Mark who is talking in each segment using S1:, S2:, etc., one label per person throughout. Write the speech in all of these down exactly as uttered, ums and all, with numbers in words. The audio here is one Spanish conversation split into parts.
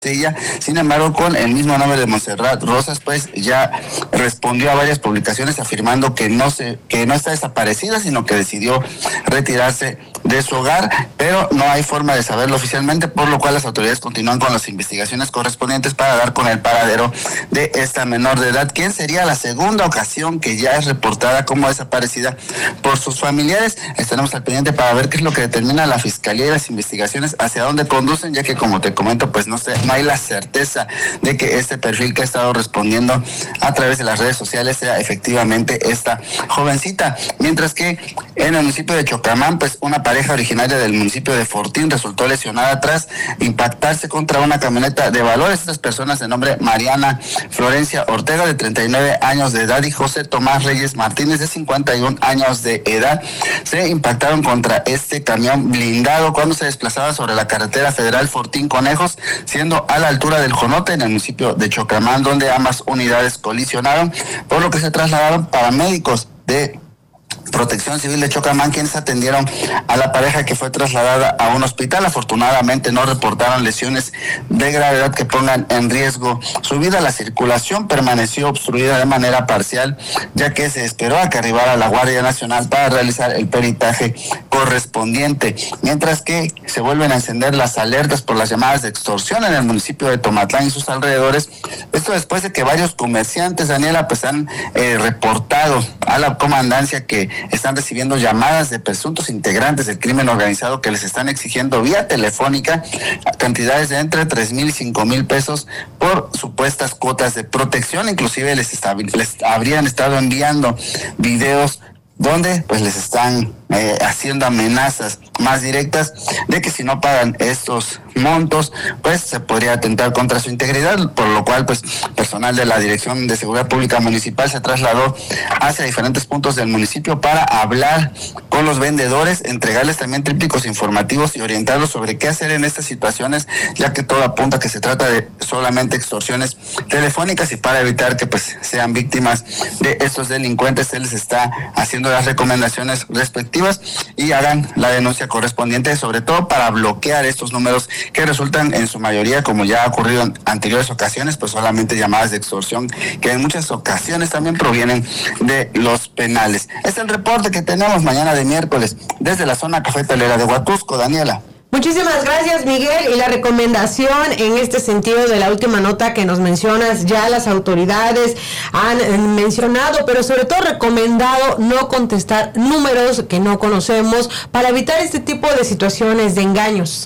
S1: ella. Sin embargo, con el mismo nombre de Montserrat Rosas, pues ya respondió a varias publicaciones afirmando que no se, que no está desaparecida, sino que decidió retirarse de su hogar, pero no hay forma de saberlo oficialmente, por lo cual las autoridades continúan con las investigaciones correspondientes para dar con el paradero de esta menor de edad, quien sería la segunda ocasión que ya es reportada como desaparecida por sus familiares. Estaremos al pendiente para ver qué es lo que determina la Fiscalía y las investigaciones, hacia dónde conducen, ya que, como te comento, pues no sé, no hay la certeza de que este perfil que ha estado respondiendo a través de las redes sociales sea efectivamente esta jovencita. Mientras que en el municipio de Chocamán, pues una pareja originaria del municipio de Fortín resultó lesionada tras impactarse contra una camioneta de valores. Estas personas de nombre Mariana Florencia Ortega, de treinta y nueve años de edad, y José Tomás Reyes Martínez, de cincuenta y un años de edad, se impactaron contra este camión blindado cuando se desplazaba sobre la carretera federal Fortín Conejos, siendo a la altura del Jonote, en el municipio de Chocamán, donde ambas unidades colisionaron, por lo que se trasladaron paramédicos de Protección Civil de Chocamán, quienes atendieron a la pareja, que fue trasladada a un hospital. Afortunadamente no reportaron lesiones de gravedad que pongan en riesgo su vida. La circulación permaneció obstruida de manera parcial, ya que se esperó a que arribara la Guardia Nacional para realizar el peritaje correspondiente, mientras que se vuelven a encender las alertas por las llamadas de extorsión en el municipio de Tomatlán y sus alrededores. Esto después de que varios comerciantes, Daniela, pues han eh, reportado a la comandancia que están recibiendo llamadas de presuntos integrantes del crimen organizado que les están exigiendo vía telefónica cantidades de entre tres mil y cinco mil pesos por supuestas cuotas de protección. Inclusive les, estabil- les habrían estado enviando videos donde pues les están eh, haciendo amenazas más directas de que si no pagan estos montos, pues se podría atentar contra su integridad, por lo cual pues personal de la Dirección de Seguridad Pública Municipal se trasladó hacia diferentes puntos del municipio para hablar con los vendedores, entregarles también trípticos informativos y orientarlos sobre qué hacer en estas situaciones, ya que todo apunta que se trata de solamente extorsiones telefónicas, y para evitar que pues sean víctimas de estos delincuentes se les está haciendo las recomendaciones respectivas y hagan la denuncia correspondiente, sobre todo para bloquear estos números que resultan en su mayoría, como ya ha ocurrido en anteriores ocasiones, pues solamente llamadas de extorsión, que en muchas ocasiones también provienen de los penales. Es el reporte que tenemos mañana de miércoles desde la zona cafetalera de Huatusco, Daniela.
S2: Muchísimas gracias, Miguel. Y la recomendación en este sentido de la última nota que nos mencionas, ya las autoridades han mencionado, pero sobre todo recomendado no contestar números que no conocemos para evitar este tipo de situaciones de engaños.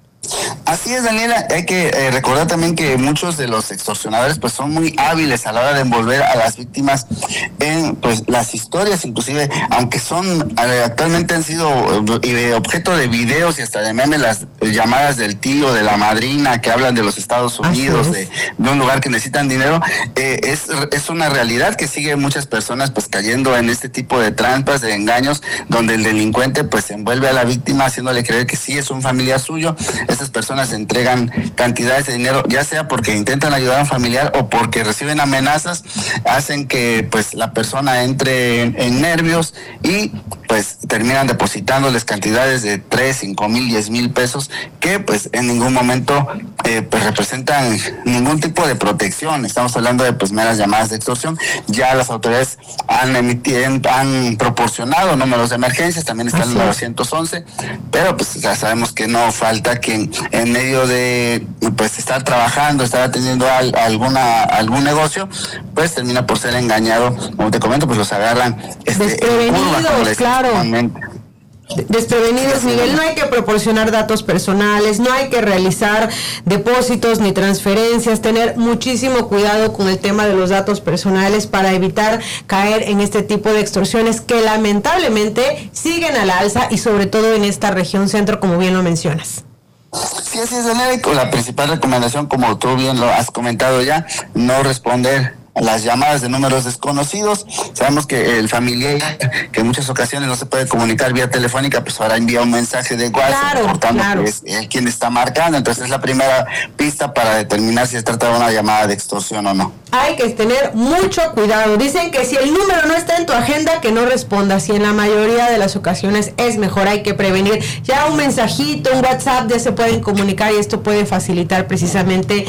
S1: Así es, Daniela. Hay que eh, recordar también que muchos de los extorsionadores pues son muy hábiles a la hora de envolver a las víctimas en pues las historias, inclusive aunque son eh, actualmente han sido eh, objeto de videos y hasta de memes las eh, llamadas del tío, de la madrina, que hablan de los Estados Unidos, de, de un lugar que necesitan dinero. Eh, es, es una realidad que sigue muchas personas pues cayendo en este tipo de trampas, de engaños, donde el delincuente pues envuelve a la víctima haciéndole creer que sí es un familiar suyo. Estas personas entregan cantidades de dinero, ya sea porque intentan ayudar a un familiar o porque reciben amenazas, hacen que pues la persona entre en, en nervios y pues terminan depositándoles cantidades de tres, cinco mil, diez mil pesos que pues en ningún momento eh, pues representan ningún tipo de protección. Estamos hablando de pues meras llamadas de extorsión. Ya las autoridades han emitido, han proporcionado números de emergencias, también está el número ciento once, pero pues ya sabemos que no falta quien en medio de pues estar trabajando, estar atendiendo a, a alguna algún negocio, pues termina por ser engañado. Como te comento, pues los agarran este,
S2: desprevenidos, en curva, claro. Desprevenidos, Miguel. No hay que proporcionar datos personales, no hay que realizar depósitos ni transferencias, tener muchísimo cuidado con el tema de los datos personales para evitar caer en este tipo de extorsiones que lamentablemente siguen a la alza y sobre todo en esta región centro, como bien lo mencionas.
S1: Sí, así es, Daniela. La principal recomendación, como tú bien lo has comentado ya, no responder las llamadas de números desconocidos. Sabemos que el familiar, que en muchas ocasiones no se puede comunicar vía telefónica, pues ahora envía un mensaje de WhatsApp,
S2: claro,
S1: reportando
S2: claro.
S1: que es él quien está marcando. Entonces es la primera pista para determinar si se trata de una llamada de extorsión o no.
S2: Hay que tener mucho cuidado. Dicen que si el número no está en tu agenda, que no respondas. Y en la mayoría de las ocasiones es mejor, hay que prevenir. Ya un mensajito, un WhatsApp, ya se pueden comunicar y esto puede facilitar precisamente